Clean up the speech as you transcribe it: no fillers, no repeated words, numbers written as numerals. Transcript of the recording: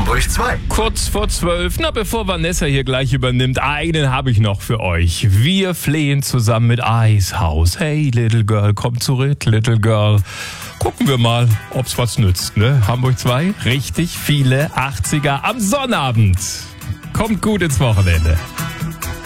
Hamburg 2. Kurz vor 12. Na, bevor Vanessa hier gleich übernimmt, einen habe ich noch für euch. Wir flehen zusammen mit Eishaus. Hey, Little Girl, komm zurück, Little Girl. Gucken wir mal, ob's was nützt, ne? Hamburg 2, richtig viele 80er am Sonnabend. Kommt gut ins Wochenende.